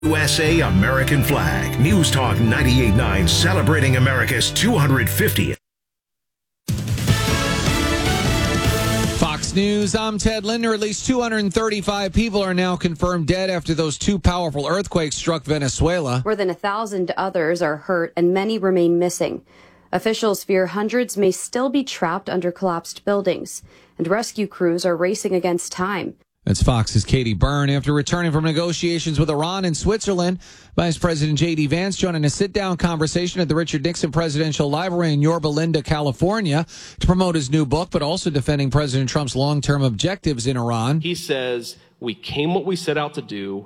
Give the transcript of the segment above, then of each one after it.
USA American flag. News Talk 98.9 celebrating America's 250th. Fox News, I'm Ted Linder. At least 235 people are now confirmed dead after those two powerful earthquakes struck Venezuela. More than 1,000 others are hurt and many remain missing. Officials fear hundreds may still be trapped under collapsed buildings, and rescue crews are racing against time. That's Fox's Katie Byrne. After returning from negotiations with Iran and Switzerland, Vice President J.D. Vance joining a sit-down conversation at the Richard Nixon Presidential Library in Yorba Linda, California, to promote his new book, but also defending President Trump's long-term objectives in Iran. He says, we came what we set out to do.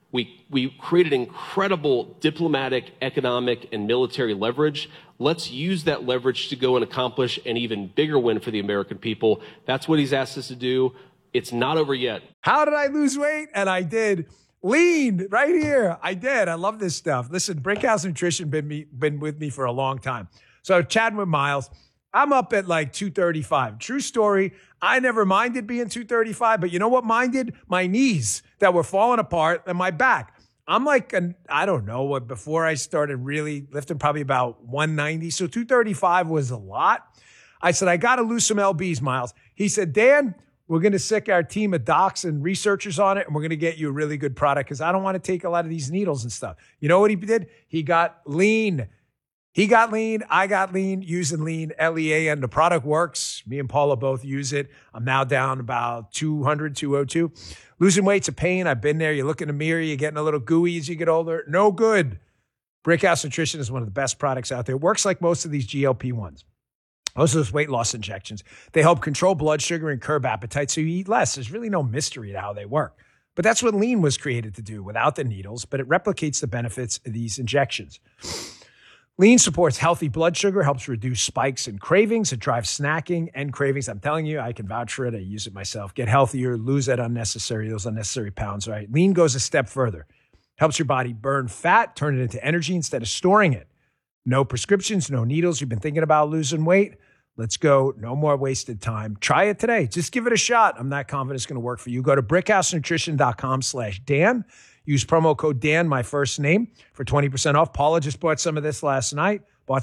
We created incredible diplomatic, economic, and military leverage. Let's use that leverage to go and accomplish an even bigger win for the American people. That's what he's asked us to do. It's not over yet. How did I lose weight? And I did. Lean right here. I did. I love this stuff. Listen, Brickhouse Nutrition been with me for a long time. So chatting with Miles, I'm up at like 235. True story. I never minded being 235, but you know what minded? My knees that were falling apart and my back. I'm like, I don't know what, before I started really lifting, probably about 190. So 235 was a lot. I said, I got to lose some LBs, Miles. He said, Dan, we're going to sick our team of docs and researchers on it, and we're going to get you a really good product because I don't want to take a lot of these needles and stuff. You know what he did? He got lean. He got lean. I got lean using lean, Lean. The product works. Me and Paula both use it. I'm now down about 200, 202. Losing weight's a pain. I've been there. You look in the mirror, you're getting a little gooey as you get older. No good. Brickhouse Nutrition is one of the best products out there. It works like most of these GLP-1s. Most of those weight loss injections, they help control blood sugar and curb appetite so you eat less. There's really no mystery to how they work. But that's what lean was created to do without the needles, but it replicates the benefits of these injections. Lean supports healthy blood sugar, helps reduce spikes and cravings. It drives snacking and cravings. I'm telling you, I can vouch for it. I use it myself. Get healthier, lose those unnecessary pounds, right? Lean goes a step further. Helps your body burn fat, turn it into energy instead of storing it. No prescriptions, no needles. You've been thinking about losing weight? Let's go. No more wasted time. Try it today. Just give it a shot. I'm not confident it's going to work for you. Go to brickhousenutrition.com/Dan. Use promo code Dan, my first name, for 20% off. Paula just bought some of this last night.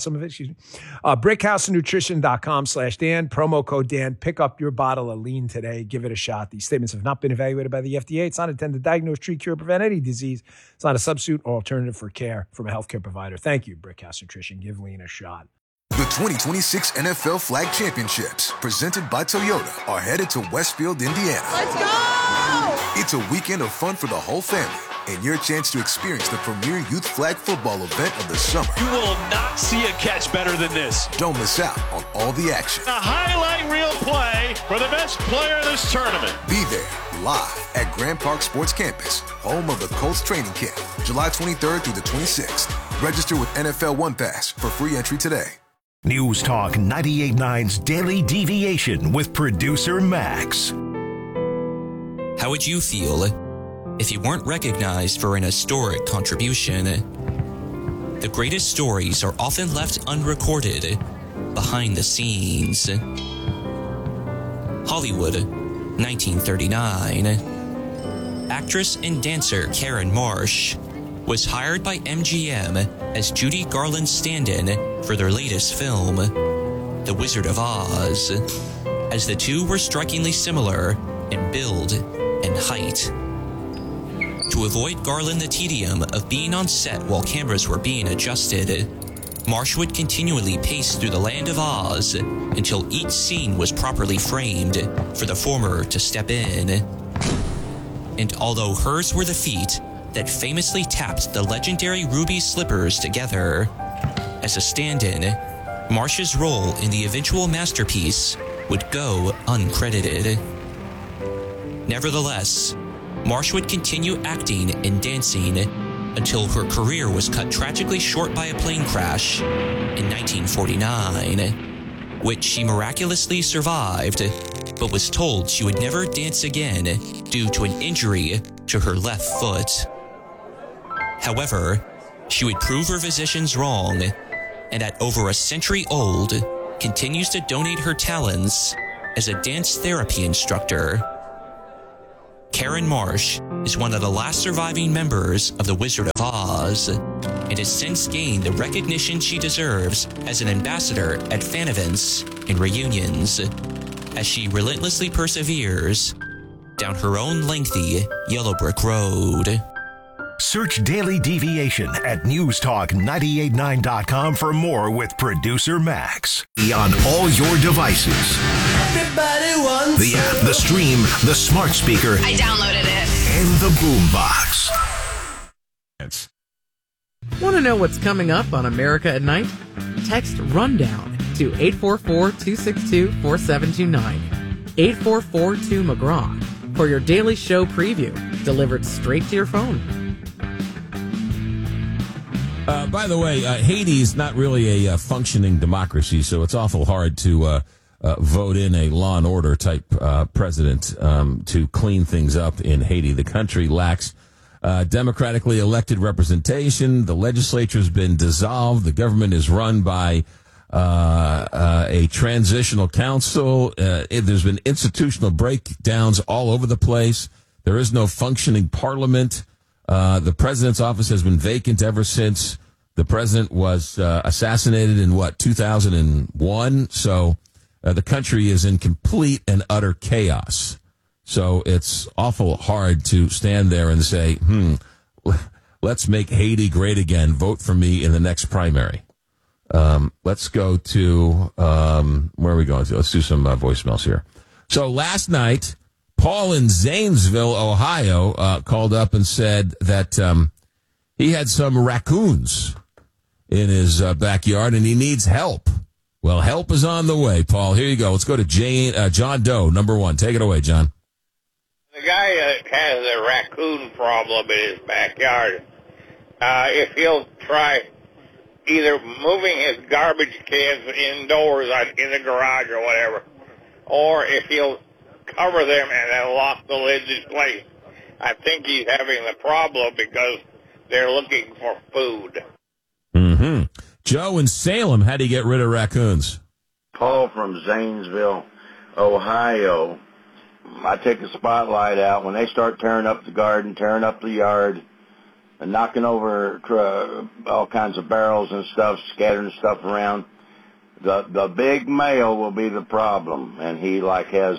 Brickhousenutrition.com/Dan. Promo code Dan. Pick up your bottle of lean today. Give it a shot. These statements have not been evaluated by the FDA. It's not intended to diagnose, treat, cure, prevent any disease. It's not a substitute or alternative for care from a healthcare provider. Thank you, Brickhouse Nutrition. Give lean a shot. The 2026 NFL Flag Championships, presented by Toyota, are headed to Westfield, Indiana. Let's go! It's a weekend of fun for the whole family and your chance to experience the premier youth flag football event of the summer. You will not see a catch better than this. Don't miss out on all the action. A highlight reel play for the best player in this tournament. Be there live at Grand Park Sports Campus, home of the Colts training camp, July 23rd through the 26th. Register with NFL One Pass for free entry today. News Talk 98.9's Daily Deviation with producer Max. How would you feel if you weren't recognized for an historic contribution? The greatest stories are often left unrecorded behind the scenes. Hollywood, 1939. Actress and dancer Karen Marsh was hired by MGM as Judy Garland's stand-in for their latest film, The Wizard of Oz, as the two were strikingly similar in build and height. To avoid Garland the tedium of being on set while cameras were being adjusted, Marsh would continually pace through the land of Oz until each scene was properly framed for the former to step in. And although hers were the feet that famously tapped the legendary ruby slippers together, as a stand-in, Marsh's role in the eventual masterpiece would go uncredited. Nevertheless, Marsh would continue acting and dancing until her career was cut tragically short by a plane crash in 1949, which she miraculously survived, but was told she would never dance again due to an injury to her left foot. However, she would prove her physicians wrong, and at over a century old, continues to donate her talents as a dance therapy instructor. Karen Marsh is one of the last surviving members of the Wizard of Oz and has since gained the recognition she deserves as an ambassador at fan events and reunions as she relentlessly perseveres down her own lengthy yellow brick road. Search Daily Deviation at newstalk989.com for more with producer Max. On all your devices. Everybody wants the app, the stream, the smart speaker. I downloaded it. And the boombox. Want to know what's coming up on America at Night? Text RUNDOWN to 844-262-4729. 844-2McGraw for your daily show preview, delivered straight to your phone. By the way, Haiti is not really a functioning democracy, so it's awful hard to vote in a law and order type president to clean things up in Haiti. The country lacks democratically elected representation. The legislature has been dissolved. The government is run by a transitional council. There's been institutional breakdowns all over the place. There is no functioning parliament. The president's office has been vacant ever since the president was assassinated in, 2001? So the country is in complete and utter chaos. So it's awful hard to stand there and say, let's make Haiti great again. Vote for me in the next primary. Let's go to, where are we going to? Let's do some voicemails here. So last night, Paul in Zanesville, Ohio, called up and said that he had some raccoons in his backyard and he needs help. Well, help is on the way, Paul. Here you go. Let's go to John Doe, number one. Take it away, John. The guy has a raccoon problem in his backyard. If he'll try either moving his garbage cans indoors in the garage or whatever, or if he'll cover them and then lock the lids in place. I think he's having the problem because they're looking for food. Mm-hmm. Joe in Salem, how do you get rid of raccoons? Paul from Zanesville, Ohio. I take the spotlight out. When they start tearing up the garden, tearing up the yard, and knocking over all kinds of barrels and stuff, scattering stuff around, the big male will be the problem. And he has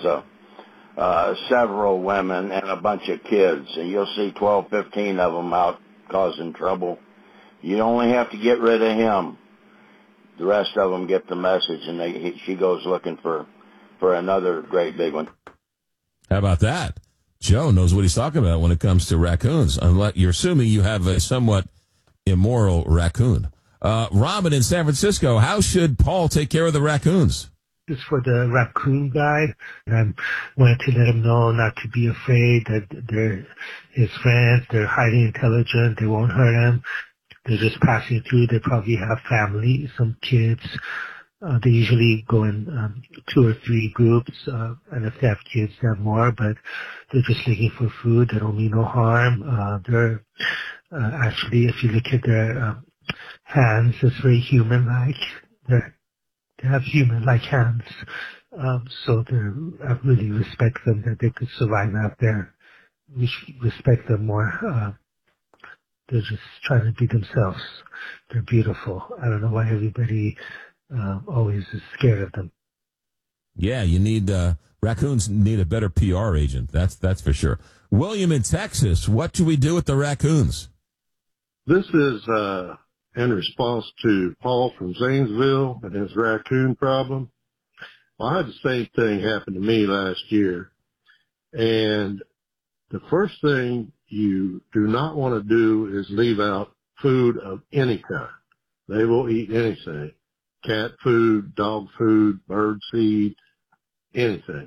several women and a bunch of kids. And you'll see 12, 15 of them out causing trouble. You only have to get rid of him. The rest of them get the message, and she goes looking for another great big one. How about that? Joe knows what he's talking about when it comes to raccoons. Unless you're assuming you have a somewhat immoral raccoon. Robin in San Francisco, how should Paul take care of the raccoons? This is for the raccoon guy. I wanted to let him know not to be afraid, that they're his friends. They're highly intelligent. They won't hurt him. They're just passing through. They probably have family, some kids. They usually go in 2 or 3 groups, and if they have kids, they have more, but they're just looking for food. They don't mean no harm. They're actually, if you look at their hands, it's very human-like. They have human-like hands. So I really respect them, that they could survive out there. We should respect them more. They're just trying to be themselves. They're beautiful. I don't know why everybody always is scared of them. Yeah, you need raccoons need a better PR agent. That's for sure. William in Texas, what should we do with the raccoons? This is in response to Paul from Zanesville and his raccoon problem. Well, I had the same thing happen to me last year, and the first thing you do not want to do is leave out food of any kind. They will eat anything. Cat food, dog food, bird seed, anything.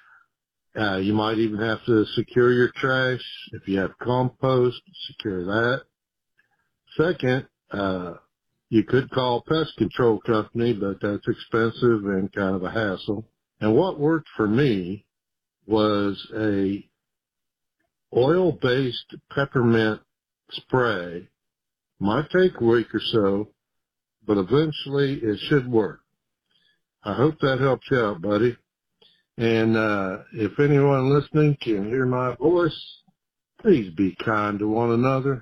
You might even have to secure your trash. If you have compost, secure that. Second, you could call a pest control company, but that's expensive and kind of a hassle. And what worked for me was a oil-based peppermint spray. Might take a week or so, but eventually it should work. I hope that helps you out, buddy. And if anyone listening can hear my voice, please be kind to one another.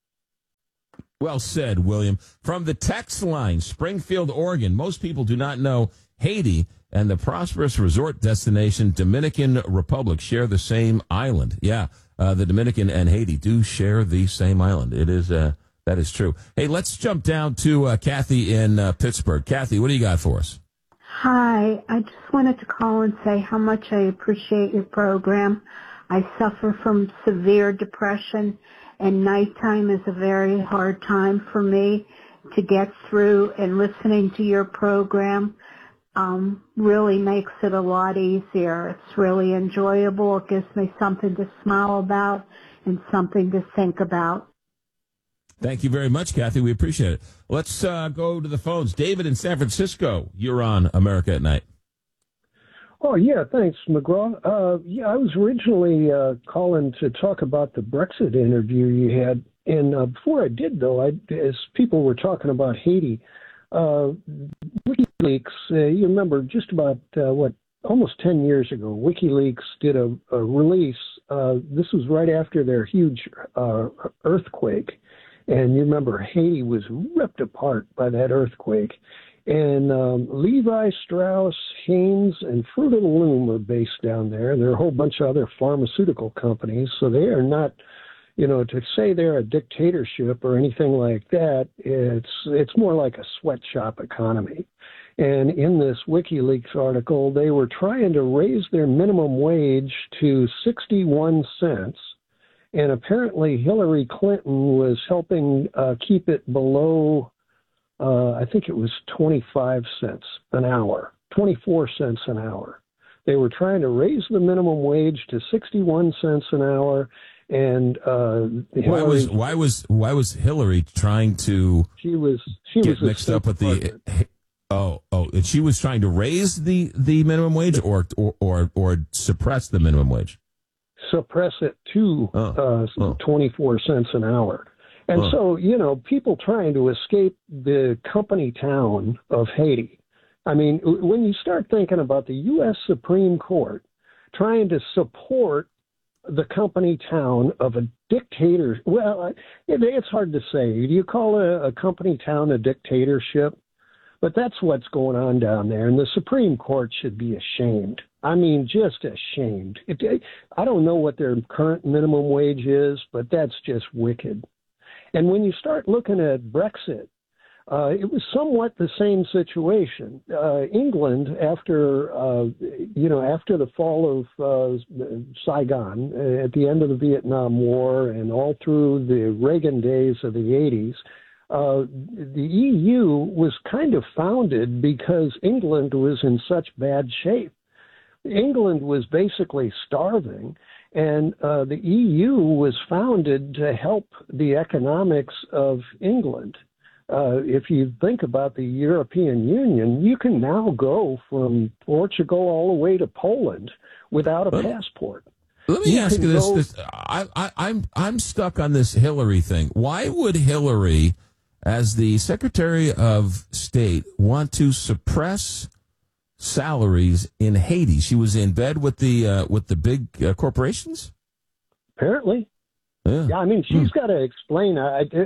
Well said, William. From the text line, Springfield, Oregon. Most people do not know Haiti and the prosperous resort destination Dominican Republic share the same island. Yeah, the Dominican and Haiti do share the same island. It is that is true. Hey, let's jump down to Kathy in Pittsburgh. Kathy, what do you got for us? Hi, I just wanted to call and say how much I appreciate your program. I suffer from severe depression, and nighttime is a very hard time for me to get through, and listening to your program really makes it a lot easier. It's really enjoyable. It gives me something to smile about and something to think about. Thank you very much, Kathy. We appreciate it. Let's go to the phones. David in San Francisco, you're on America at Night. Oh, yeah, thanks, McGraw. I was originally calling to talk about the Brexit interview you had. And before I did, though, as people were talking about Haiti, WikiLeaks, you remember just about, almost 10 years ago, WikiLeaks did a release. This was right after their huge earthquake. And you remember Haiti was ripped apart by that earthquake. And Levi Strauss, Haynes, and Fruit of the Loom are based down there. There are a whole bunch of other pharmaceutical companies. So they are not, to say they're a dictatorship or anything like that, it's more like a sweatshop economy. And in this WikiLeaks article, they were trying to raise their minimum wage to 61 cents. And apparently Hillary Clinton was helping keep it below, I think it was 25 cents an hour, 24 cents an hour. They were trying to raise the minimum wage to 61 cents an hour. And why was Hillary trying to get mixed up with the and she was trying to raise the minimum wage or suppress the minimum wage? Suppress it to 24 cents an hour. And so, people trying to escape the company town of Haiti. I mean, when you start thinking about the U.S. Supreme Court trying to support the company town of a dictator, well, it's hard to say. Do you call a company town a dictatorship? But that's what's going on down there, and the Supreme Court should be ashamed. I mean, just ashamed. I don't know what their current minimum wage is, but that's just wicked. And when you start looking at Brexit, it was somewhat the same situation. England, after the fall of Saigon, at the end of the Vietnam War, and all through the Reagan days of the 80s, the EU was kind of founded because England was in such bad shape. England was basically starving, and the EU was founded to help the economics of England. If you think about the European Union, you can now go from Portugal all the way to Poland without a passport. Let me ask you this. I'm stuck on this Hillary thing. Why would Hillary, as the Secretary of State, want to suppress salaries in Haiti? She was in bed with the big corporations? Apparently. Yeah, I mean, she's got to explain.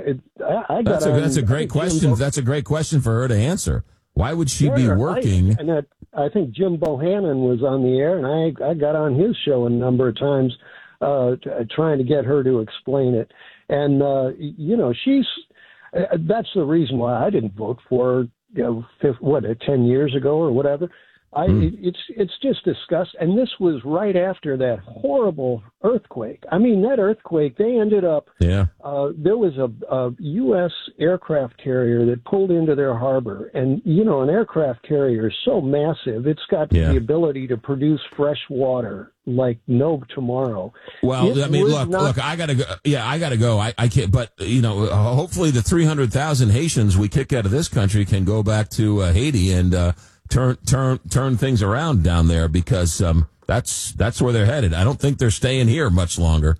That's a great question. That's a great question for her to answer. Why would she be working? And I think Jim Bohannon was on the air, and I got on his show a number of times trying to get her to explain it. And, that's the reason why I didn't vote for her, 10 years ago or whatever. It's just disgusting. And this was right after that horrible earthquake. I mean, that earthquake, they ended up, there was a U.S. aircraft carrier that pulled into their harbor. And, an aircraft carrier is so massive, it's got the ability to produce fresh water like no tomorrow. Well, look, I got to go. Yeah, I got to go. I can't, but, hopefully the 300,000 Haitians we kick out of this country can go back to Haiti and, turn things around down there, because that's where they're headed. I don't think they're staying here much longer.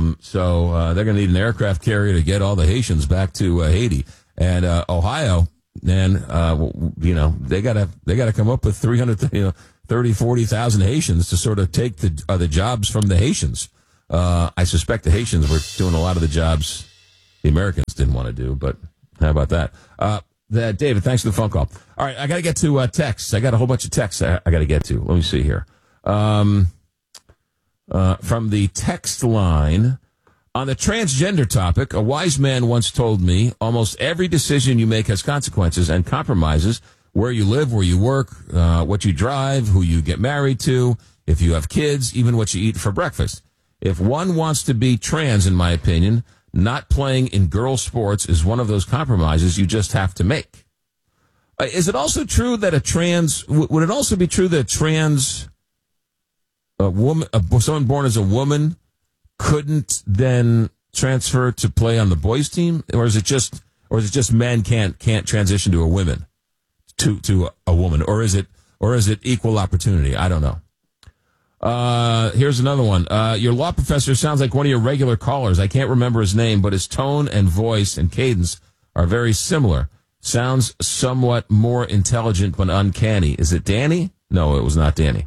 So they're going to need an aircraft carrier to get all the Haitians back to Haiti. And Ohio, And, they gotta come up with 40,000 Haitians to sort of take the jobs from the Haitians. I suspect the Haitians were doing a lot of the jobs the Americans didn't want to do, but how about that? David, thanks for the phone call. All right, I got to get to texts. I got a whole bunch of texts I got to get to. Let me see here. From the text line, on the transgender topic, a wise man once told me, almost every decision you make has consequences and compromises where you live, where you work, what you drive, who you get married to, if you have kids, even what you eat for breakfast. If one wants to be trans, in my opinion, not playing in girl sports is one of those compromises you just have to make. Is it also true that would it also be true that a trans woman, someone born as a woman, couldn't then transfer to play on the boys' team, or is it just men can't transition to a woman, to a woman, or is it equal opportunity? I don't know. Here's another one. Your law professor sounds like one of your regular callers. I can't remember his name, but his tone and voice and cadence are very similar. Sounds somewhat more intelligent but uncanny. Is it Danny? No, it was not Danny.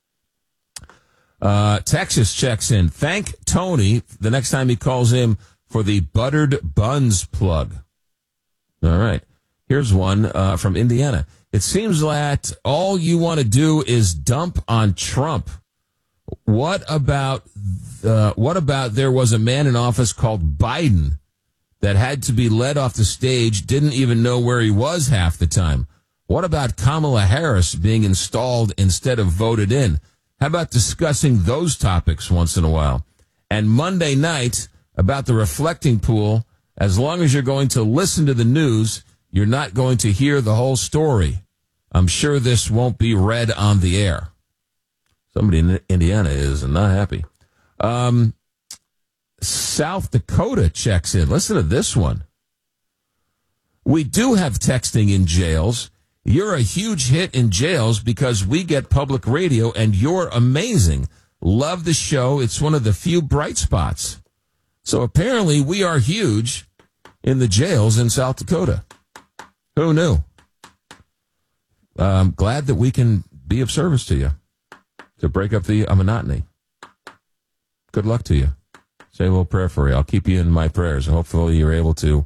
Texas checks in. Thank Tony the next time he calls him for the buttered buns plug. All right. Here's one from Indiana. It seems that all you want to do is dump on Trump. What about there was a man in office called Biden that had to be led off the stage, didn't even know where he was half the time? What about Kamala Harris being installed instead of voted in? How about discussing those topics once in a while? And Monday night, about the reflecting pool, as long as you're going to listen to the news, you're not going to hear the whole story. I'm sure this won't be read on the air. Somebody in Indiana is not happy. South Dakota checks in. Listen to this one. We do have texting in jails. You're a huge hit in jails because we get public radio, and you're amazing. Love the show. It's one of the few bright spots. So apparently we are huge in the jails in South Dakota. Who knew? I'm glad that we can be of service to you to break up the monotony. Good luck to you. Say a little prayer for you. I'll keep you in my prayers, and hopefully you're able to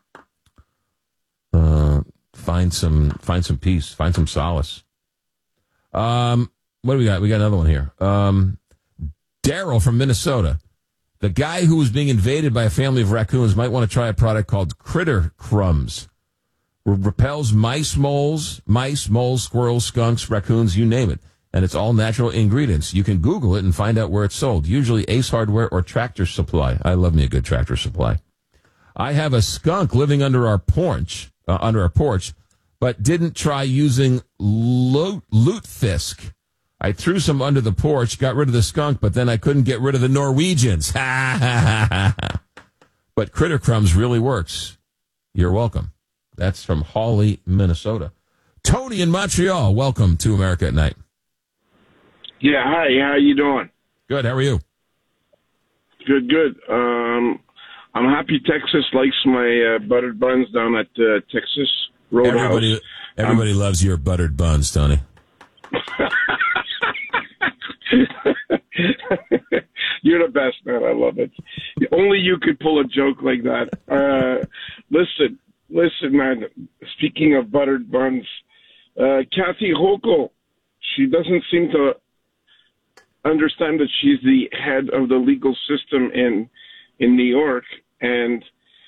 find some peace, find some solace. What do we got? We got another one here. Daryl from Minnesota. The guy who was being invaded by a family of raccoons might want to try a product called Critter Crumbs. Repels mice, moles, squirrels, skunks, raccoons, you name it. And it's all natural ingredients. You can Google it and find out where it's sold. Usually Ace Hardware or Tractor Supply. I love me a good Tractor Supply. I have a skunk living under our porch, but didn't try using lutefisk. I threw some under the porch, got rid of the skunk, but then I couldn't get rid of the Norwegians. But Critter Crumbs really works. You're welcome. That's from Hawley, Minnesota. Tony in Montreal, welcome to America at Night. Yeah, hi. How you doing? Good. How are you? Good. I'm happy Texas likes my buttered buns down at Texas Roadhouse. Everybody loves your buttered buns, Tony. You're the best, man. I love it. Only you could pull a joke like that. Listen, man. Speaking of buttered buns, Kathy Hochul, she doesn't seem to understand that she's the head of the legal system in New York, and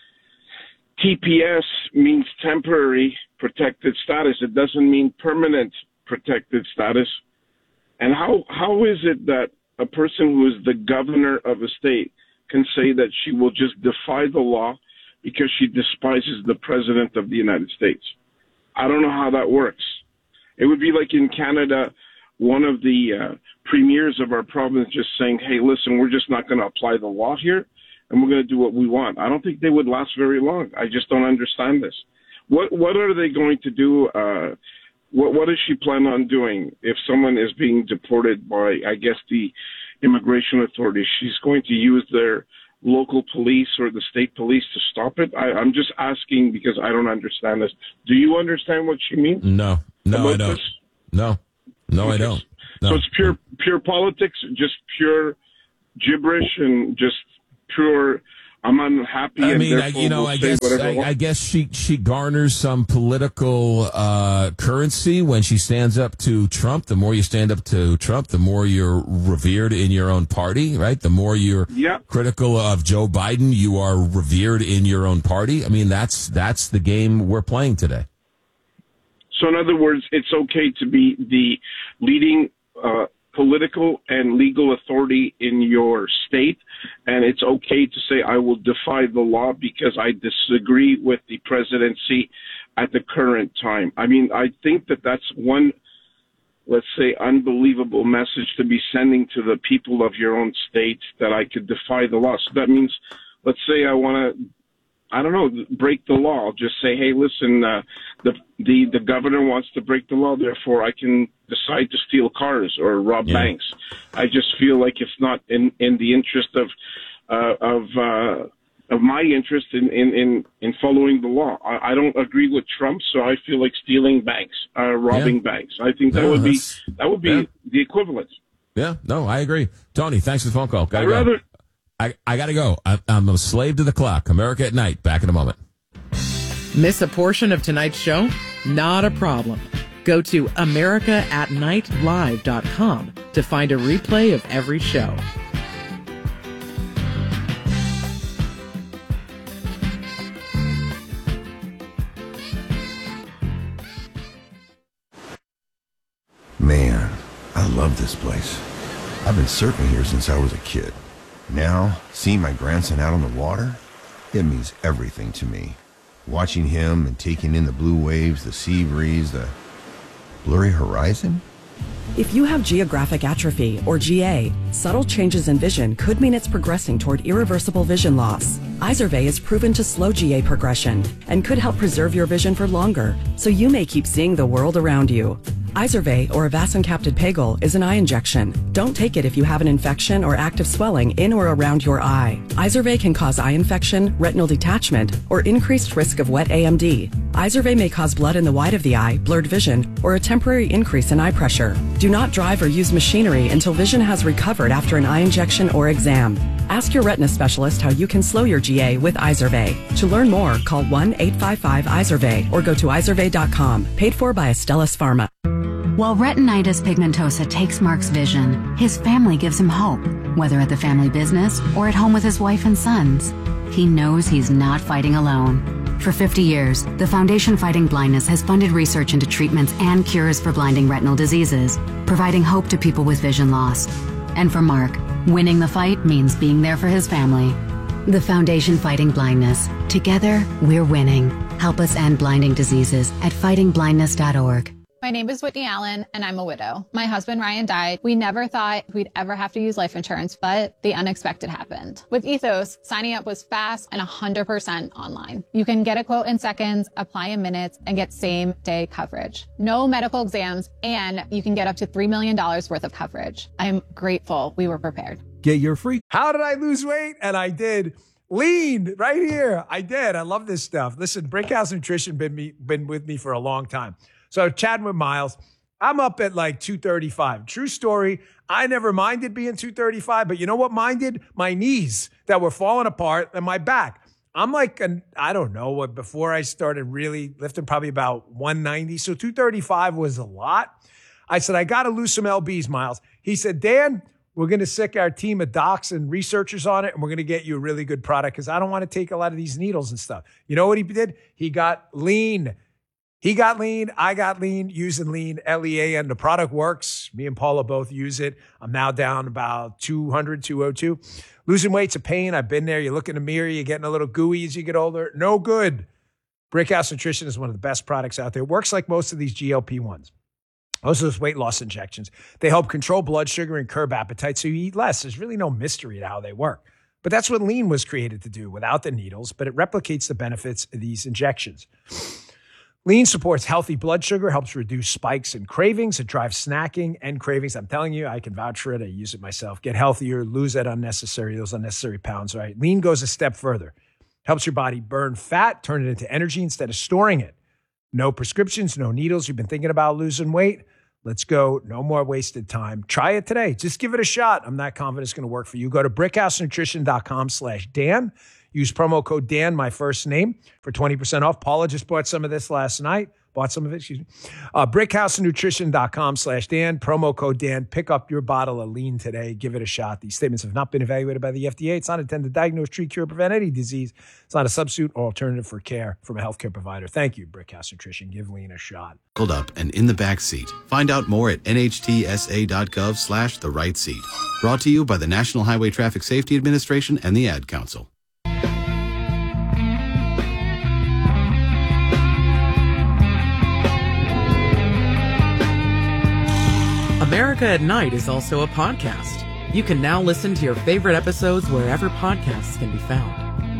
TPS means temporary protected status. It doesn't mean permanent protected status. And how is it that a person who is the governor of a state can say that she will just defy the law because she despises the president of the United States? I don't know how that works. It would be like in Canada, one of the premiers of our province just saying, hey, listen, we're just not going to apply the law here, and we're going to do what we want. I don't think they would last very long. I just don't understand this. What are they going to do? What does she plan on doing if someone is being deported by, I guess, the immigration authorities? She's going to use their local police or the state police to stop it? I'm just asking because I don't understand this. Do you understand what she means? No, I don't. This? No, I don't. No. So it's pure politics, just pure gibberish, and just pure. I'm unhappy. I mean, I guess she garners some political currency when she stands up to Trump. The more you stand up to Trump, the more you're revered in your own party, right? The more you're critical of Joe Biden, you are revered in your own party. I mean, that's the game we're playing today. So, in other words, it's okay to be the leading political and legal authority in your state, and it's okay to say I will defy the law because I disagree with the presidency at the current time. I mean, I think that's one, let's say, unbelievable message to be sending to the people of your own state, that I could defy the law. So that means, let's say I want to, I don't know, break the law. I'll just say, hey, listen, the governor wants to break the law, therefore I can decide to steal cars or rob banks. I just feel like it's not in the interest of my interest in following the law. I don't agree with Trump, so I feel like stealing banks, robbing banks. I think that would be the equivalent. Yeah, no, I agree. Tony, thanks for the phone call. I got to go. I'm a slave to the clock. America at Night. Back in a moment. Miss a portion of tonight's show? Not a problem. Go to AmericaAtNightLive.com to find a replay of every show. Man, I love this place. I've been surfing here since I was a kid. Now, seeing my grandson out on the water, it means everything to me. Watching him and taking in the blue waves, the sea breeze, the blurry horizon. If you have geographic atrophy, or GA, subtle changes in vision could mean it's progressing toward irreversible vision loss. Izervay is proven to slow GA progression and could help preserve your vision for longer, so you may keep seeing the world around you. Izervay, or avacincaptad pegol, is an eye injection. Don't take it if you have an infection or active swelling in or around your eye. Izervay can cause eye infection, retinal detachment, or increased risk of wet AMD. Izervay may cause blood in the white of the eye, blurred vision, or a temporary increase in eye pressure. Do not drive or use machinery until vision has recovered after an eye injection or exam. Ask your retina specialist how you can slow your GA with Izervay. To learn more, call 1-855-IZERVAY or go to izervay.com. Paid for by Astellas Pharma. While retinitis pigmentosa takes Mark's vision, his family gives him hope, whether at the family business or at home with his wife and sons. He knows he's not fighting alone. For 50 years, the Foundation Fighting Blindness has funded research into treatments and cures for blinding retinal diseases, providing hope to people with vision loss. And for Mark, winning the fight means being there for his family. The Foundation Fighting Blindness. Together, we're winning. Help us end blinding diseases at fightingblindness.org. My name is Whitney Allen, and I'm a widow. My husband, Ryan, died. We never thought we'd ever have to use life insurance, but the unexpected happened. With Ethos, signing up was fast and 100% online. You can get a quote in seconds, apply in minutes, and get same-day coverage. No medical exams, and you can get up to $3 million worth of coverage. I'm grateful we were prepared. Get your free. How did I lose weight? And I did. Lean right here. I did. I love this stuff. Listen, Brickhouse Nutrition been with me for a long time. So chatting with Miles, I'm up at like 235. True story. I never minded being 235, but you know what minded? My knees that were falling apart and my back. I'm like, I don't know what, before I started really lifting, probably about 190. So 235 was a lot. I said, I got to lose some LBs, Miles. He said, Dan, we're going to sick our team of docs and researchers on it, and we're going to get you a really good product because I don't want to take a lot of these needles and stuff. You know what he did? He got lean. He got lean. I got lean using lean, LEAN. The product works. Me and Paula both use it. I'm now down about 200, 202. Losing weight's a pain. I've been there. You look in the mirror. You're getting a little gooey as you get older. No good. Brickhouse Nutrition is one of the best products out there. It works like most of these GLP-1s. Most of those weight loss injections. They help control blood sugar and curb appetite so you eat less. There's really no mystery to how they work. But that's what lean was created to do without the needles, but it replicates the benefits of these injections. Lean supports healthy blood sugar, helps reduce spikes and cravings. It drives snacking and cravings. I'm telling you, I can vouch for it. I use it myself. Get healthier, lose those unnecessary pounds, right? Lean goes a step further. Helps your body burn fat, turn it into energy instead of storing it. No prescriptions, no needles. You've been thinking about losing weight? Let's go. No more wasted time. Try it today. Just give it a shot. I'm not confident it's going to work for you. Go to brickhousenutrition.com/Dan. Use promo code Dan, my first name, for 20% off. Paula just bought some of this last night. brickhousenutrition.com/Dan. Promo code Dan. Pick up your bottle of Lean today. Give it a shot. These statements have not been evaluated by the FDA. It's not intended to diagnose, treat, cure, prevent any disease. It's not a substitute or alternative for care from a healthcare provider. Thank you, Brickhouse Nutrition. Give Lean a shot. Buckled up and in the back seat. Find out more at nhtsa.gov/the-right-seat. Brought to you by the National Highway Traffic Safety Administration and the Ad Council. America at Night is also a podcast. You can now listen to your favorite episodes wherever podcasts can be found.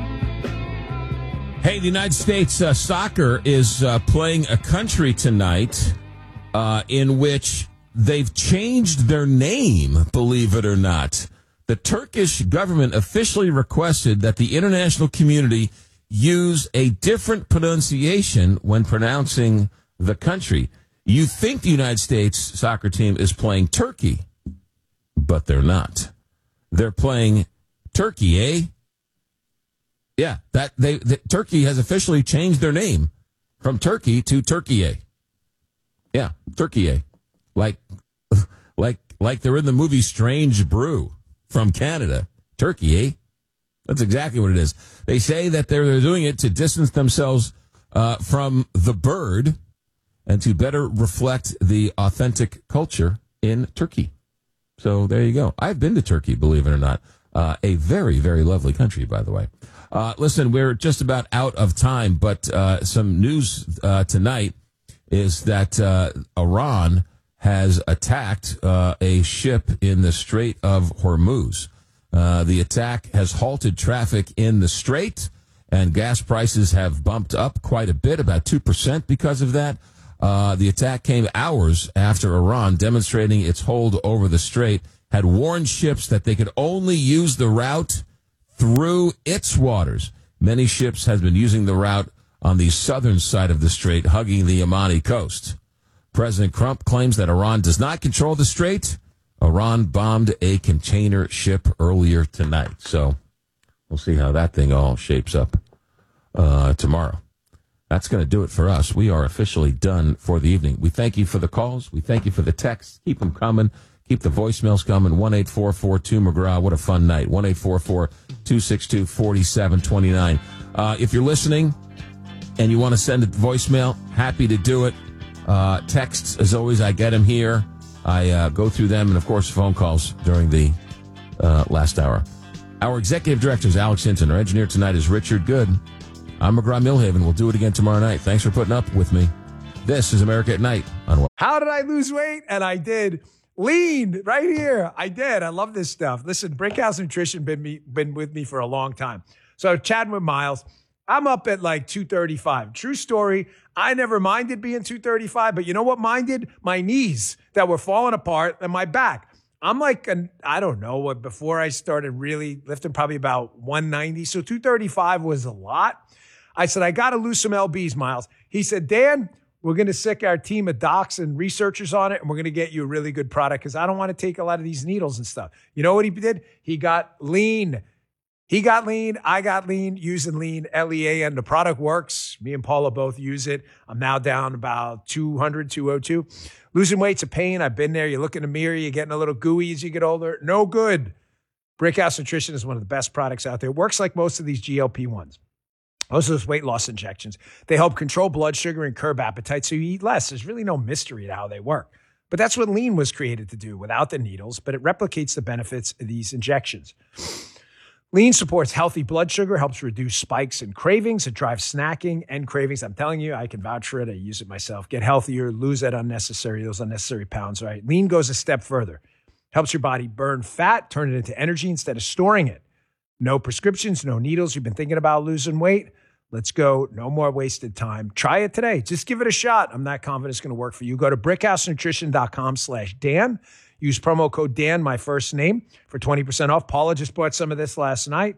Hey, the United States soccer is playing a country tonight in which they've changed their name, believe it or not. The Turkish government officially requested that the international community use a different pronunciation when pronouncing the country. You think the United States soccer team is playing Turkey, but they're not. They're playing Turkey, eh? Yeah, Turkey has officially changed their name from Turkey to Turkey. Yeah, Turkey. Like they're in the movie Strange Brew from Canada. Turkey. That's exactly what it is. They say that they're doing it to distance themselves from the bird and to better reflect the authentic culture in Turkey. So there you go. I've been to Turkey, believe it or not. A very, very lovely country, by the way. Listen, we're just about out of time, but some news tonight is that Iran has attacked a ship in the Strait of Hormuz. The attack has halted traffic in the strait, and gas prices have bumped up quite a bit, about 2% because of that. The attack came hours after Iran, demonstrating its hold over the strait, had warned ships that they could only use the route through its waters. Many ships have been using the route on the southern side of the strait, hugging the Yemeni coast. President Trump claims that Iran does not control the strait. Iran bombed a container ship earlier tonight. So we'll see how that thing all shapes up tomorrow. That's going to do it for us. We are officially done for the evening. We thank you for the calls. We thank you for the texts. Keep them coming. Keep the voicemails coming. 1-844-2-McGraw. What a fun night. 1-844-262-4729. If you're listening and you want to send a voicemail, happy to do it. Texts, as always, I get them here. I go through them, and, of course, phone calls during the last hour. Our executive director is Alex Hinton. Our engineer tonight is Richard Good. I'm McGraw Millhaven. We'll do it again tomorrow night. Thanks for putting up with me. This is America at Night. How did I lose weight? And I did. Lean right here. I did. I love this stuff. Listen, Brickhouse Nutrition been with me for a long time. So chatting with Miles, I'm up at like 235. True story. I never minded being 235, but you know what minded? My knees that were falling apart and my back. I'm like, I don't know what, before I started really lifting, probably about 190. So 235 was a lot. I said, I got to lose some lbs, Miles. He said, Dan, we're going to sick our team of docs and researchers on it, and we're going to get you a really good product because I don't want to take a lot of these needles and stuff. You know what he did? He got lean. He got lean. I got lean, using lean, Lean. The product works. Me and Paula both use it. I'm now down about 200, 202. Losing weight's a pain. I've been there. You look in the mirror, you're getting a little gooey as you get older. No good. Brickhouse Nutrition is one of the best products out there. It works like most of these GLP-1s. Most of those weight loss injections. They help control blood sugar and curb appetite so you eat less. There's really no mystery to how they work. But that's what lean was created to do without the needles, but it replicates the benefits of these injections. Lean supports healthy blood sugar, helps reduce spikes and cravings. It drives snacking and cravings. I'm telling you, I can vouch for it. I use it myself. Get healthier, lose those unnecessary pounds, right? Lean goes a step further. Helps your body burn fat, turn it into energy instead of storing it. No prescriptions, no needles. You've been thinking about losing weight? Let's go. No more wasted time. Try it today. Just give it a shot. I'm not confident it's going to work for you. Go to brickhousenutrition.com/Dan. Use promo code Dan, my first name, for 20% off. Paula just bought some of this last night.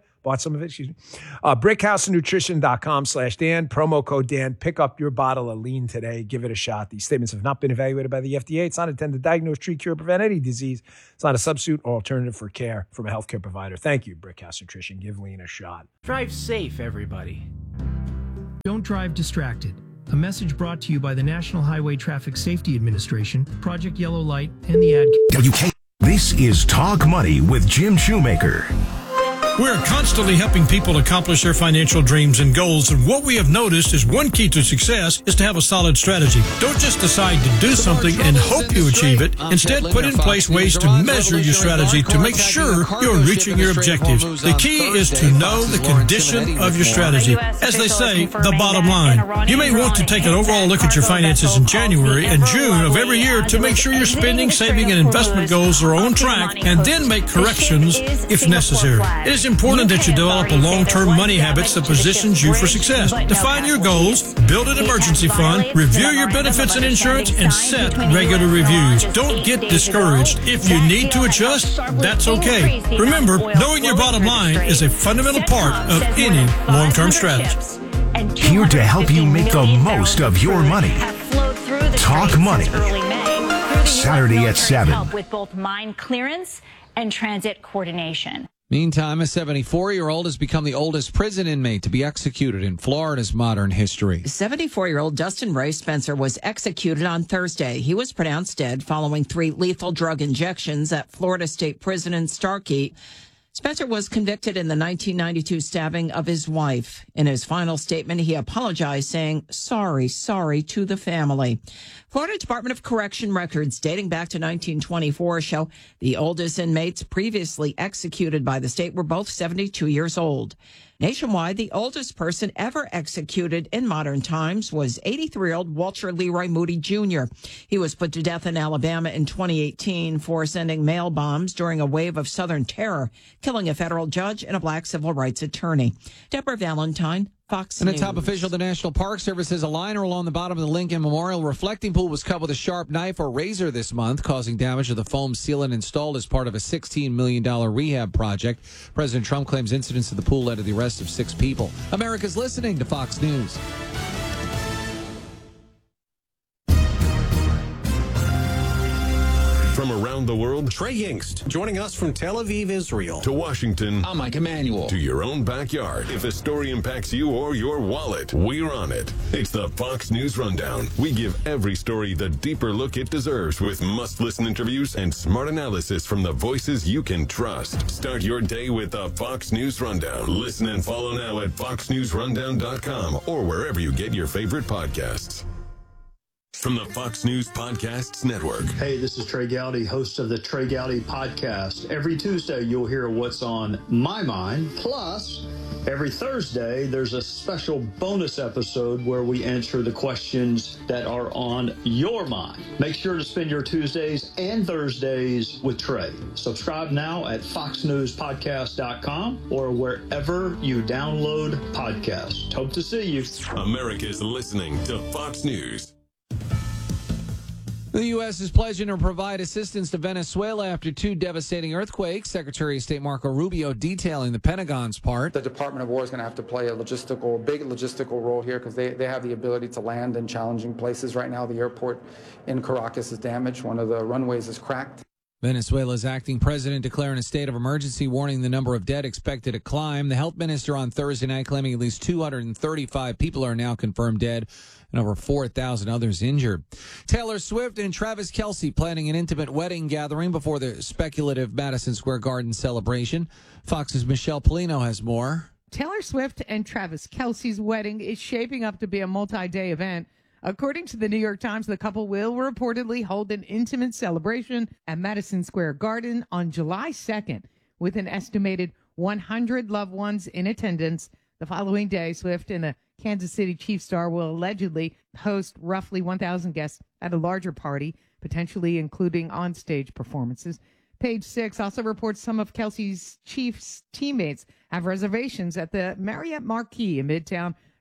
brickhousenutrition.com/Dan. Promo code Dan. Pick up your bottle of lean today. Give it a shot. These statements have not been evaluated by the FDA. It's not intended to diagnose, treat, cure, prevent any disease. It's not a substitute or alternative for care from a healthcare provider. Thank you, Brickhouse Nutrition. Give lean a shot. Drive safe, everybody. Don't drive distracted. A message brought to you by the National Highway Traffic Safety Administration, Project Yellow Light, and the ad. This is Talk Money with Jim Shoemaker. We're constantly helping people accomplish their financial dreams and goals, and what we have noticed is one key to success is to have a solid strategy. Don't just decide to do something and hope you achieve it. Instead, put in place ways to measure your strategy to make sure you're reaching your objectives. The key is to know the condition of your strategy. As they say, the bottom line. You may want to take an overall look at your finances in January and June of every year to make sure your spending, saving, and investment goals are on track, and then make corrections if necessary. It is important that you develop a long-term money habits that positions you for success. Define your goals, build an emergency fund, review your benefits and insurance, and set regular reviews. Don't get discouraged. If you need to adjust, that's okay. Remember, knowing your bottom line is a fundamental part of any long-term strategy. Here to help you make the most of your money. Talk Money. Saturday at 7. Help with both mine clearance and transit coordination. Meantime, a 74-year-old has become the oldest prison inmate to be executed in Florida's modern history. 74-year-old Dustin Ray Spencer was executed on Thursday. He was pronounced dead following 3 lethal drug injections at Florida State Prison in Starkey. Spencer was convicted in the 1992 stabbing of his wife. In his final statement, he apologized, saying, sorry to the family. Florida Department of Correction records dating back to 1924 show the oldest inmates previously executed by the state were both 72 years old. Nationwide, the oldest person ever executed in modern times was 83-year-old Walter Leroy Moody Jr. He was put to death in Alabama in 2018 for sending mail bombs during a wave of Southern terror, killing a federal judge and a black civil rights attorney. Deborah Valentine, Fox News. And a top official of the National Park Service says a liner along the bottom of the Lincoln Memorial reflecting pool was cut with a sharp knife or razor this month, causing damage to the foam sealant installed as part of a $16 million rehab project. President Trump claims incidents at the pool led to the arrest of 6 people. America's listening to Fox News. From around the world, Trey Yingst, joining us from Tel Aviv, Israel. To Washington, I'm Mike Emanuel. To your own backyard. If a story impacts you or your wallet, we're on it. It's the Fox News Rundown. We give every story the deeper look it deserves with must-listen interviews and smart analysis from the voices you can trust. Start your day with the Fox News Rundown. Listen and follow now at foxnewsrundown.com or wherever you get your favorite podcasts. From the Fox News Podcasts Network. Hey, this is Trey Gowdy, host of the Trey Gowdy Podcast. Every Tuesday, you'll hear what's on my mind. Plus, every Thursday, there's a special bonus episode where we answer the questions that are on your mind. Make sure to spend your Tuesdays and Thursdays with Trey. Subscribe now at foxnewspodcast.com or wherever you download podcasts. Hope to see you. America's listening to Fox News. The U.S. is pledging to provide assistance to Venezuela after 2 devastating earthquakes. Secretary of State Marco Rubio detailing the Pentagon's part. The Department of War is going to have to play a big logistical role here because they have the ability to land in challenging places. Right now, the airport in Caracas is damaged. One of the runways is cracked. Venezuela's acting president declaring a state of emergency, warning the number of dead expected to climb. The health minister on Thursday night claiming at least 235 people are now confirmed dead and over 4,000 others injured. Taylor Swift and Travis Kelce planning an intimate wedding gathering before the speculative Madison Square Garden celebration. Fox's Michelle Polino has more. Taylor Swift and Travis Kelce's wedding is shaping up to be a multi-day event. According to the New York Times, the couple will reportedly hold an intimate celebration at Madison Square Garden on July 2nd, with an estimated 100 loved ones in attendance. The following day, Swift and a Kansas City Chiefs star will allegedly host roughly 1,000 guests at a larger party, potentially including on-stage performances. Page 6 also reports some of Kelce's Chiefs teammates have reservations at the Marriott Marquis in Midtown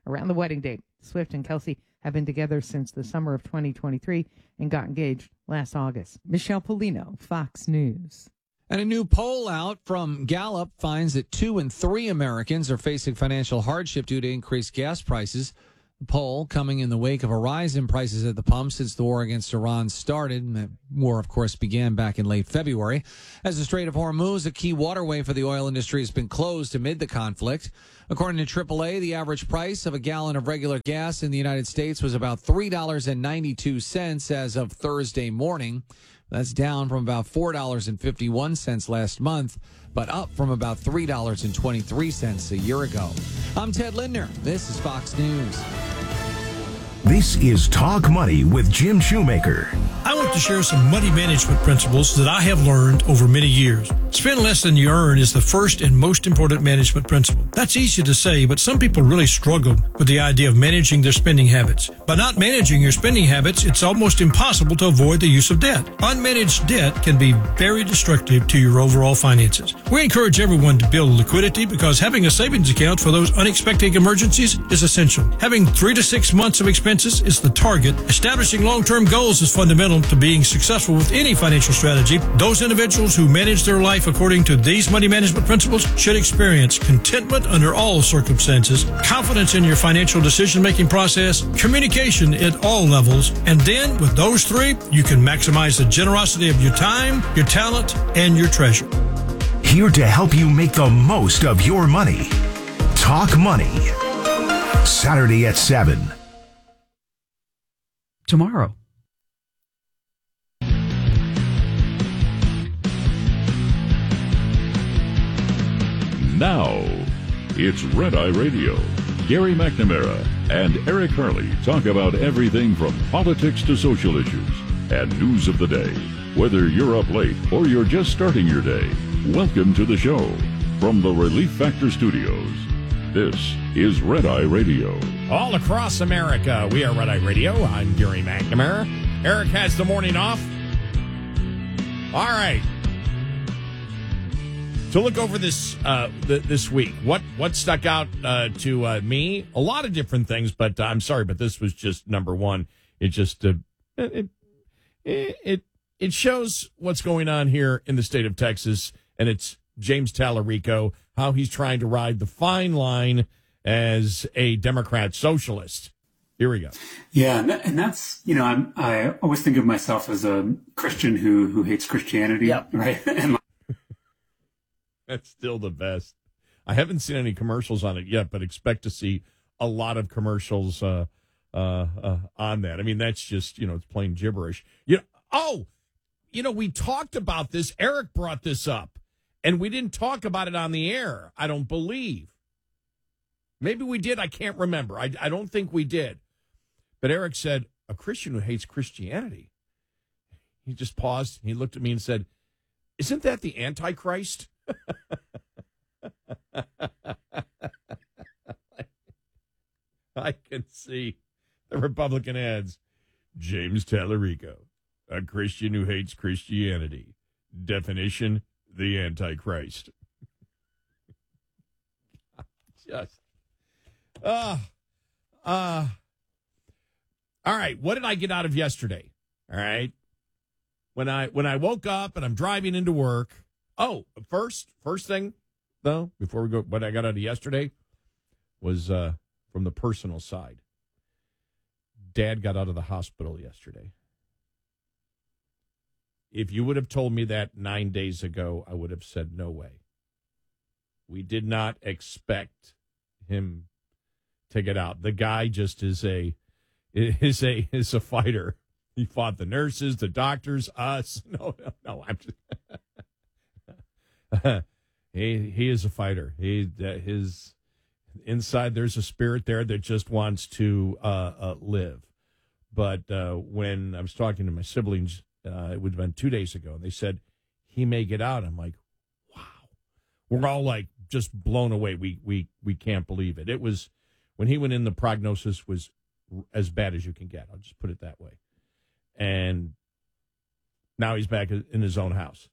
around the wedding date. Swift and Kelsey have been together since the summer of 2023 and got engaged last August. Michelle Polino, Fox News. And a new poll out from Gallup finds that 2 in 3 Americans are facing financial hardship due to increased gas prices. The poll coming in the wake of a rise in prices at the pump since the war against Iran started. And that war, of course, began back in late February. As the Strait of Hormuz, a key waterway for the oil industry, has been closed amid the conflict. According to AAA, the average price of a gallon of regular gas in the United States was about $3.92 as of Thursday morning. That's down from about $4.51 last month, but up from about $3.23 a year ago. I'm Ted Lindner. This is Fox News. This is Talk Money with Jim Shoemaker. I want to share some money management principles that I have learned over many years. Spend less than you earn is the first and most important management principle. That's easy to say, but some people really struggle with the idea of managing their spending habits. By not managing your spending habits, it's almost impossible to avoid the use of debt. Unmanaged debt can be very destructive to your overall finances. We encourage everyone to build liquidity because having a savings account for those unexpected emergencies is essential. Having 3 to 6 months of expenses is the target. Establishing long-term goals is fundamental to being successful with any financial strategy. Those individuals who manage their life according to these money management principles should experience contentment under all circumstances, confidence in your financial decision-making process, communication at all levels, and then with those 3, you can maximize the generosity of your time, your talent, and your treasure. Here to help you make the most of your money. Talk Money. Saturday at 7. Tomorrow. Now, it's Red Eye Radio. Gary McNamara and Eric Harley talk about everything from politics to social issues and news of the day. Whether you're up late or you're just starting your day, welcome to the show. From the Relief Factor Studios, this is Red Eye Radio. All across America, we are Red Eye Radio. I'm Gary McNamara. Eric has the morning off. All right. To look over this this week, what stuck out to me? A lot of different things, but I'm sorry, but this was just number one. It just it shows what's going on here in the state of Texas, and it's James Tallarico, how he's trying to ride the fine line as a Democrat socialist. Here we go. Yeah, and that's, I always think of myself as a Christian who hates Christianity, yep. Right? And that's still the best. I haven't seen any commercials on it yet, but expect to see a lot of commercials on that. I mean, that's just, it's plain gibberish. We talked about this. Eric brought this up, and we didn't talk about it on the air, I don't believe. Maybe we did. I can't remember. I don't think we did. But Eric said, a Christian who hates Christianity. He just paused. He looked at me and said, isn't that the Antichrist? I can see the Republican ads. James Tallarico, a Christian who hates Christianity. Definition, the Antichrist. Just. All right. What did I get out of yesterday? All right. When I woke up and I'm driving into work. Oh, first thing though, before we go, what I got out of yesterday was from the personal side. Dad got out of the hospital yesterday. If you would have told me that 9 days ago, I would have said no way. We did not expect him to get out. The guy just is a fighter. He fought the nurses, the doctors, us. No, I'm just. He is a fighter. His inside there's a spirit there that just wants to live. But when I was talking to my siblings, it would have been 2 days ago, and they said he may get out. I'm like, wow. We're all like just blown away. We can't believe it. It was when he went in. The prognosis was as bad as you can get. I'll just put it that way. And now he's back in his own house.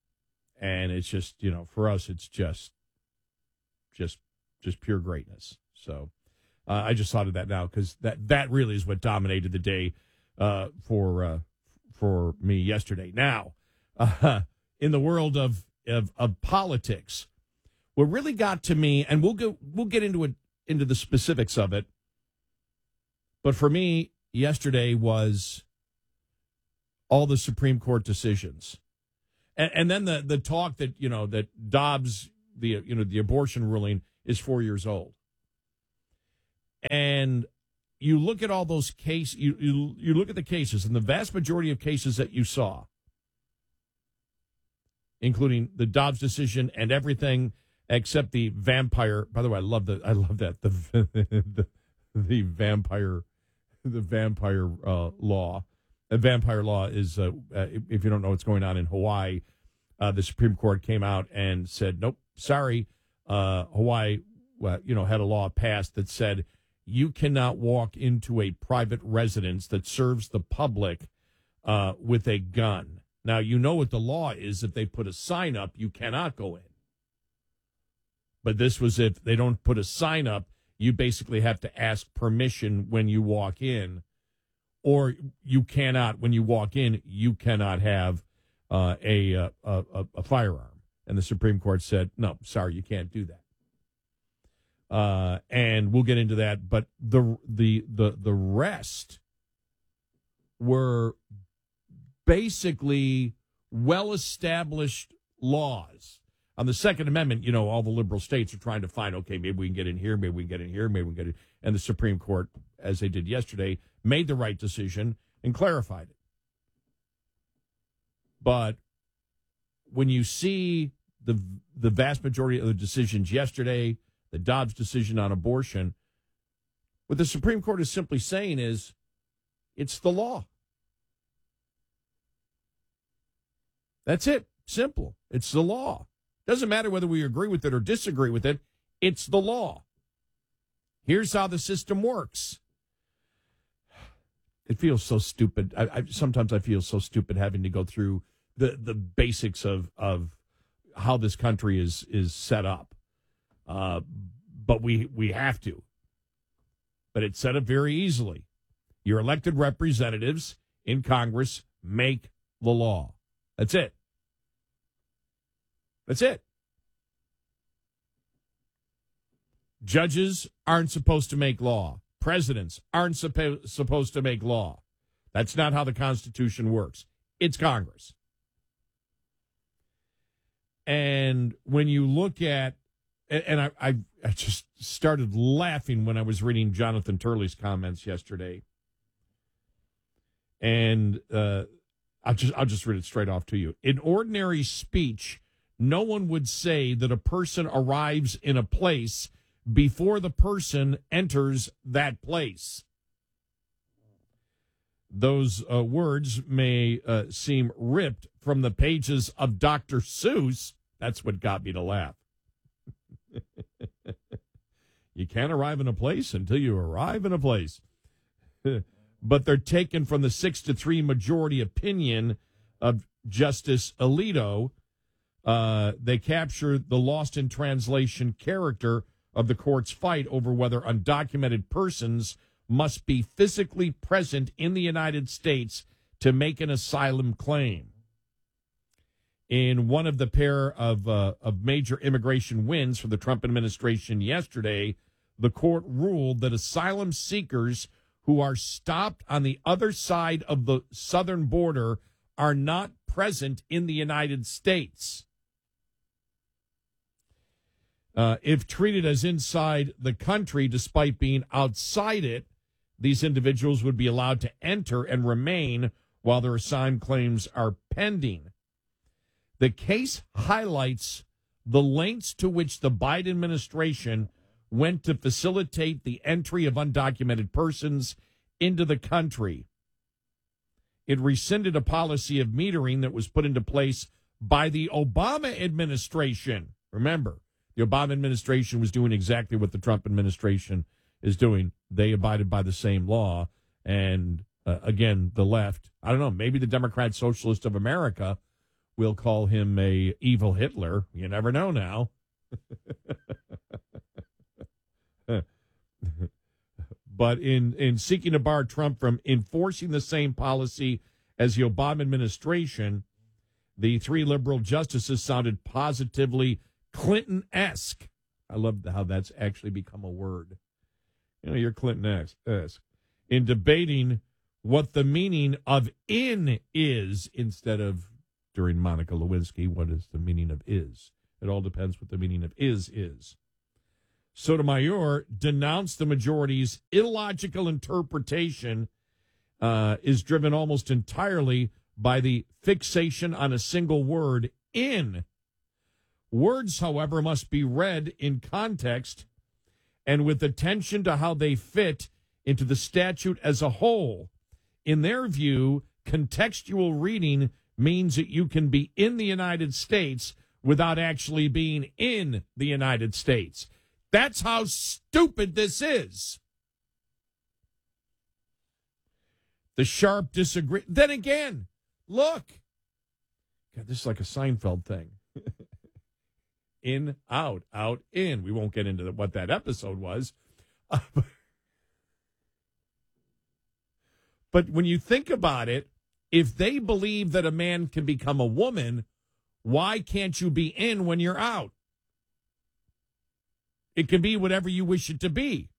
And it's just, for us, it's just pure greatness. So I just thought of that now because that really is what dominated the day for me yesterday. Now, in the world of politics, what really got to me, and we'll get into the specifics of it, but for me yesterday was all the Supreme Court decisions, and then the talk that that Dobbs, the abortion ruling is 4 years old, and you look at all those cases, you look at the cases, and the vast majority of cases that you saw, including the Dobbs decision and everything except the vampire. By the way, I love that the vampire law. A vampire law is, if you don't know what's going on in Hawaii, the Supreme Court came out and said, nope, sorry. Hawaii, had a law passed that said you cannot walk into a private residence that serves the public with a gun. Now, you know what the law is. If they put a sign up, you cannot go in. But this was if they don't put a sign up, you basically have to ask permission when you walk in. Or you cannot, when you walk in, you cannot have a firearm. And the Supreme Court said, no, sorry, you can't do that. And we'll get into that. But the rest were basically well-established laws. On the Second Amendment, all the liberal states are trying to find, okay, maybe we can get in here, maybe we can get in here, maybe we can get in. And the Supreme Court, as they did yesterday, made the right decision and clarified it. But when you see the vast majority of the decisions yesterday, the Dobbs decision on abortion, what the Supreme Court is simply saying is it's the law. That's it. Simple. It's the law. Doesn't matter whether we agree with it or disagree with it. It's the law. Here's how the system works. It feels so stupid. Sometimes I feel so stupid having to go through the basics of how this country is set up. But we have to. But it's set up very easily. Your elected representatives in Congress make the law. That's it. That's it. Judges aren't supposed to make law. Presidents aren't supposed to make law. That's not how the Constitution works. It's Congress. And when you look at, and I just started laughing when I was reading Jonathan Turley's comments yesterday. And I'll just read it straight off to you. In ordinary speech, no one would say that a person arrives in a place before the person enters that place. Those words may seem ripped from the pages of Dr. Seuss. That's what got me to laugh. You can't arrive in a place until you arrive in a place. But they're taken from the 6-3 majority opinion of Justice Alito. They capture the lost in translation character of the court's fight over whether undocumented persons must be physically present in the United States to make an asylum claim. In one of the pair of major immigration wins for the Trump administration yesterday, the court ruled that asylum seekers who are stopped on the other side of the southern border are not present in the United States. If treated as inside the country despite being outside it, these individuals would be allowed to enter and remain while their asylum claims are pending. The case highlights the lengths to which the Biden administration went to facilitate the entry of undocumented persons into the country. It rescinded a policy of metering that was put into place by the Obama administration. Remember, the Obama administration was doing exactly what the Trump administration is doing. They abided by the same law. And again, the left, I don't know, maybe the Democrat Socialist of America will call him a evil Hitler. You never know now. But in seeking to bar Trump from enforcing the same policy as the Obama administration, the three liberal justices sounded positively Clinton-esque. I love how that's actually become a word. You know, you're Clinton-esque. In debating what the meaning of "in" is, instead of, during Monica Lewinsky, what is the meaning of "is." It all depends what the meaning of "is." Sotomayor denounced the majority's illogical interpretation is driven almost entirely by the fixation on a single word, "in." Words, however, must be read in context and with attention to how they fit into the statute as a whole. In their view, contextual reading means that you can be in the United States without actually being in the United States. That's how stupid this is. The sharp disagree. Then again, look. God, this is like a Seinfeld thing. In, out, in. We won't get into what that episode was. But when you think about it, if they believe that a man can become a woman, why can't you be in when you're out? It can be whatever you wish it to be.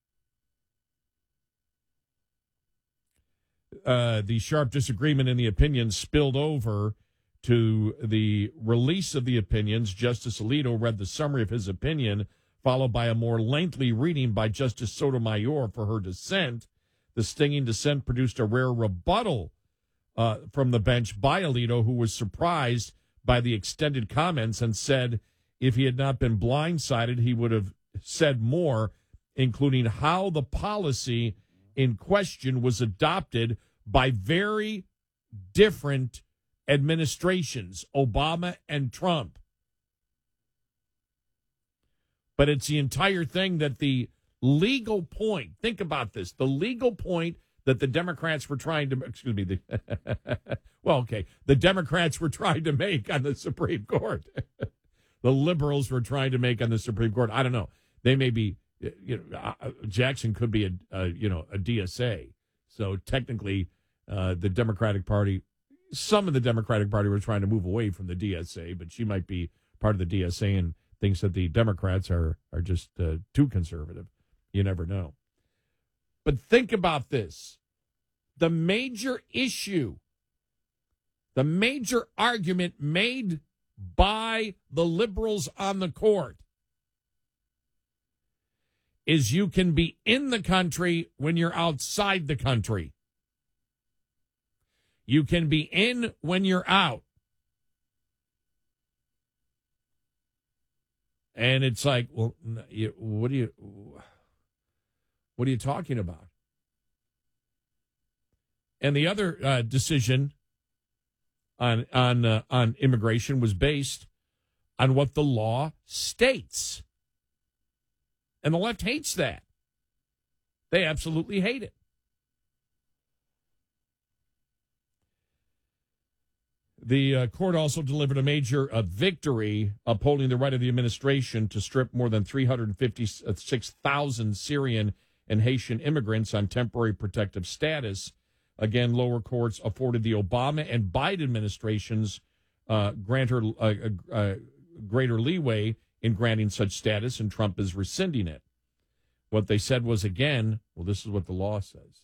The sharp disagreement in the opinions spilled over to the release of the opinions. Justice Alito read the summary of his opinion, followed by a more lengthy reading by Justice Sotomayor for her dissent. The stinging dissent produced a rare rebuttal from the bench by Alito, who was surprised by the extended comments and said if he had not been blindsided, he would have said more, including how the policy in question was adopted by very different administrations, Obama and Trump. But it's the entire thing that the legal point, think about this, the legal point that the Democrats were trying to, the Democrats were trying to make on the Supreme Court. The liberals were trying to make on the Supreme Court. I don't know. They may be, Jackson could be a DSA. So technically, the Democratic Party, some of the Democratic Party were trying to move away from the DSA, but she might be part of the DSA and thinks that the Democrats are just too conservative. You never know. But think about this. The major issue, the major argument made by the liberals on the court is you can be in the country when you're outside the country. You can be in when you're out. And it's like, well, what are you talking about? And the other decision on immigration was based on what the law states. And the left hates that. They absolutely hate it. The court also delivered a major victory upholding the right of the administration to strip more than 356,000 Syrian and Haitian immigrants on temporary protective status. Again, lower courts afforded the Obama and Biden administrations greater leeway in granting such status, and Trump is rescinding it. What they said was, again, well, this is what the law says.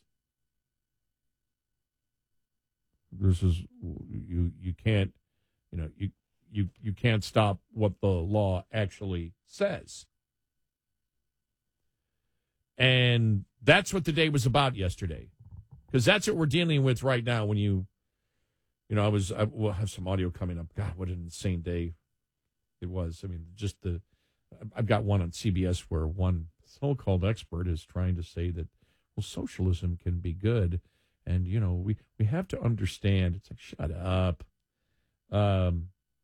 This is you can't, you can't stop what the law actually says. And that's what the day was about yesterday. Because that's what we're dealing with right now when we'll have some audio coming up. God, what an insane day it was. I mean, I've got one on CBS where one so-called expert is trying to say that, well, socialism can be good. And, we have to understand. It's like, shut up. But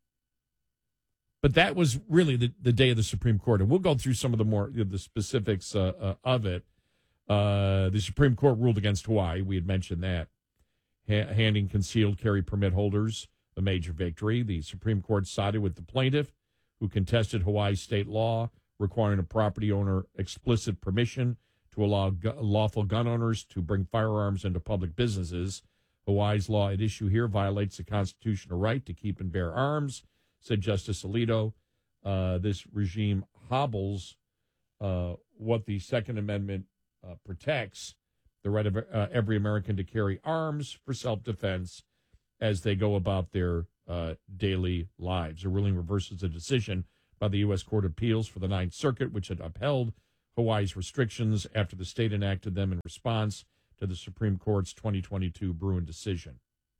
that was really the day of the Supreme Court. And we'll go through some of the specifics of it. The Supreme Court ruled against Hawaii. We had mentioned that. Handing concealed carry permit holders a major victory. The Supreme Court sided with the plaintiff who contested Hawaii's state law requiring a property owner explicit permission to allow lawful gun owners to bring firearms into public businesses. Hawaii's law at issue here violates the constitutional right to keep and bear arms, said Justice Alito. This regime hobbles what the Second Amendment protects, the right of every American to carry arms for self-defense as they go about their daily lives. The ruling reverses a decision by the U.S. Court of Appeals for the Ninth Circuit, which had upheld Hawaii's restrictions after the state enacted them in response to the Supreme Court's 2022 Bruin decision.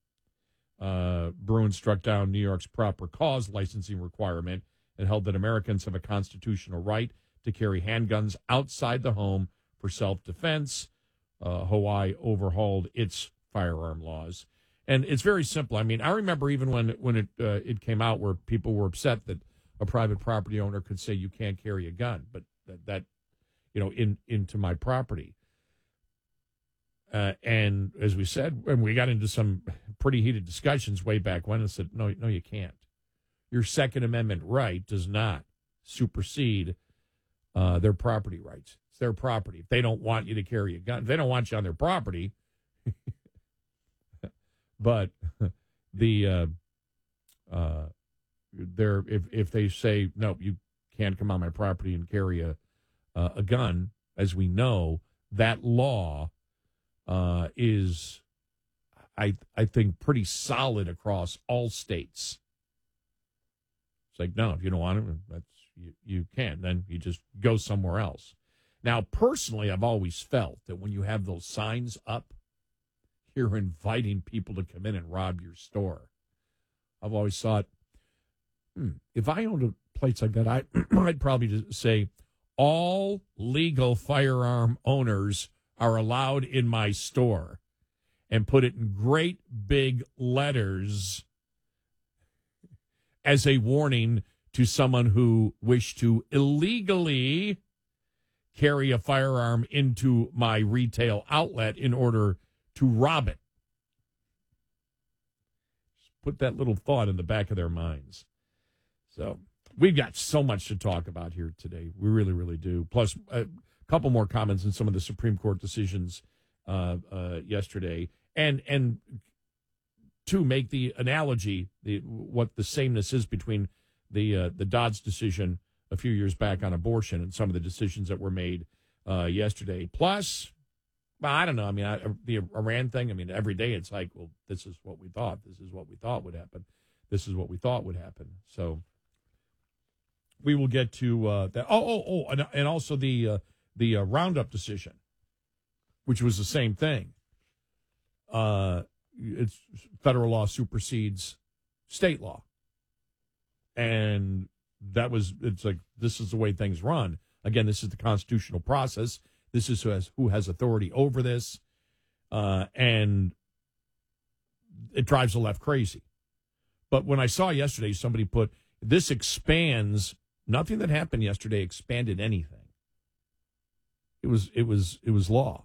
Bruin struck down New York's proper cause licensing requirement and held that Americans have a constitutional right to carry handguns outside the home for self-defense. Hawaii overhauled its firearm laws. And it's very simple. I mean, I remember even when it came out where people were upset that a private property owner could say you can't carry a gun, but that into my property. And as we said, and we got into some pretty heated discussions way back when, and said, no, you can't. Your Second Amendment right does not supersede their property rights. It's their property. If they don't want you to carry a gun, if they don't want you on their property, but if they say, no, you can't come on my property and carry a gun, as we know, that law is, I think, pretty solid across all states. It's like, no, if you don't want it, you can. Then you just go somewhere else. Now, personally, I've always felt that when you have those signs up, you're inviting people to come in and rob your store. I've always thought, if I owned a place like that, I'd probably just say, all legal firearm owners are allowed in my store, and put it in great big letters as a warning to someone who wished to illegally carry a firearm into my retail outlet in order to rob it. Just put that little thought in the back of their minds. So we've got so much to talk about here today. We really, really do. Plus, a couple more comments on some of the Supreme Court decisions yesterday. And to make the analogy, what the sameness is between the Dobbs decision a few years back on abortion and some of the decisions that were made yesterday. Plus, well, I don't know. I mean, the Iran thing, I mean, every day it's like, well, this is what we thought. This is what we thought would happen. This is what we thought would happen. So we will get to that. And also the Roundup decision, which was the same thing. It's federal law supersedes state law. And it's like, this is the way things run. Again, this is the constitutional process. This is who has authority over this. And it drives the left crazy. But when I saw yesterday, somebody put, this expands, nothing that happened yesterday expanded anything. It was law.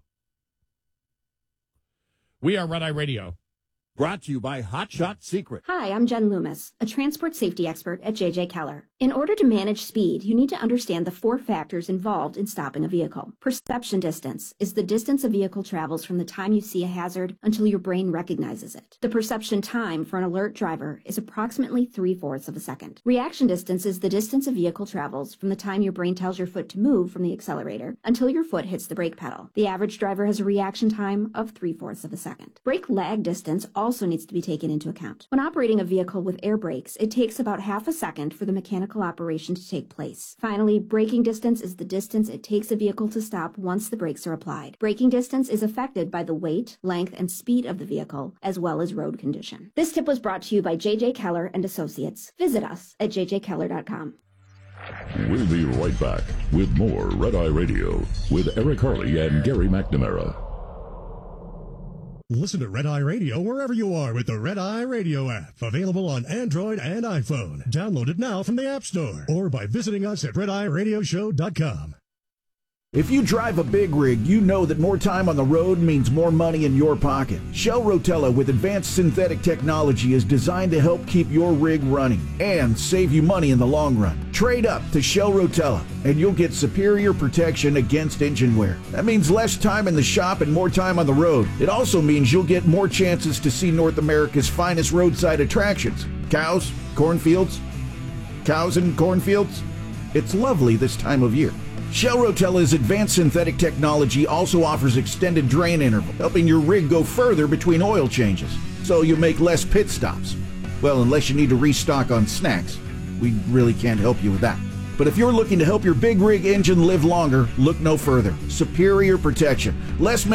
We are Red Eye Radio. Brought to you by Hot Shot Secret. Hi, I'm Jen Loomis, a transport safety expert at JJ Keller. In order to manage speed, you need to understand the 4 factors involved in stopping a vehicle. Perception distance is the distance a vehicle travels from the time you see a hazard until your brain recognizes it. The perception time for an alert driver is approximately 3/4 of a second. Reaction distance is the distance a vehicle travels from the time your brain tells your foot to move from the accelerator until your foot hits the brake pedal. The average driver has a reaction time of 3/4 of a second. Brake lag distance also needs to be taken into account. When operating a vehicle with air brakes, it takes about half a second for the mechanical operation to take place. Finally, braking distance is the distance it takes a vehicle to stop once the brakes are applied. Braking distance is affected by the weight, length, and speed of the vehicle, as well as road condition. This tip was brought to you by JJ Keller and Associates. Visit us at jjkeller.com. We'll be right back with more Red Eye Radio with Eric Harley and Gary McNamara. Listen to Red Eye Radio wherever you are with the Red Eye Radio app. Available on Android and iPhone. Download it now from the App Store or by visiting us at redeyeradioshow.com. If you drive a big rig, you know that more time on the road means more money in your pocket. Shell Rotella with advanced synthetic technology is designed to help keep your rig running and save you money in the long run. Trade up to Shell Rotella and you'll get superior protection against engine wear. That means less time in the shop and more time on the road. It also means you'll get more chances to see North America's finest roadside attractions. Cows, cornfields, cows and cornfields. It's lovely this time of year. Shell Rotella's advanced synthetic technology also offers extended drain interval, helping your rig go further between oil changes, so you make less pit stops. Well, unless you need to restock on snacks. We really can't help you with that. But if you're looking to help your big rig engine live longer, look no further. Superior protection, less